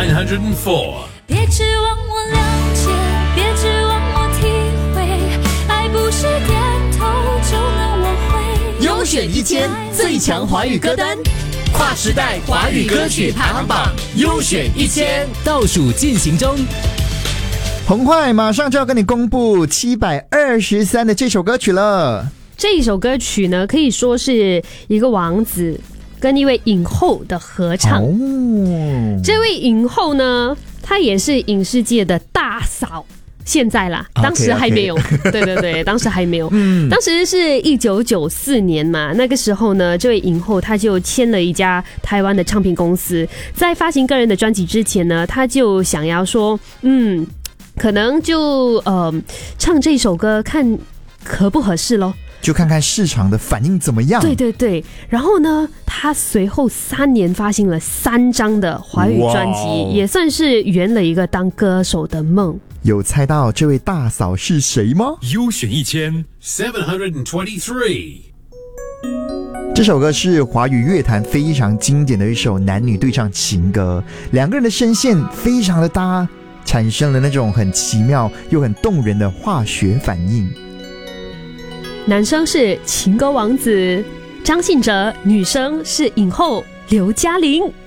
904。 别指望我了解，别指望我体会，爱不是点头就能挽回。 优选1000最强华语歌单，跨时代华语歌曲排行榜优选1000倒数进行中。 澎湃马上就要跟你公布723的这首歌曲了。 这一首歌曲呢，可以说是一个王子跟一位影后的合唱。这位影后呢，她也是影视界的大嫂。现在啦，当时还没有。对对对，当时还没有。当时是1994年嘛，那个时候呢，这位影后她就签了一家台湾的唱片公司，在发行个人的专辑之前呢，她就想要说，可能就唱这首歌看合不合适咯。 就看看市场的反应怎么样。 对对对，然后呢，他随后3年发行了3张的华语专辑，也算是圆了一个当歌手的梦。 有猜到这位大嫂是谁吗？ 优选723。 这首歌是华语乐坛非常经典的一首男女对唱情歌，两个人的声线非常的搭，产生了那种很奇妙又很动人的化学反应。 男生是情歌王子张信哲，女生是影后刘嘉玲。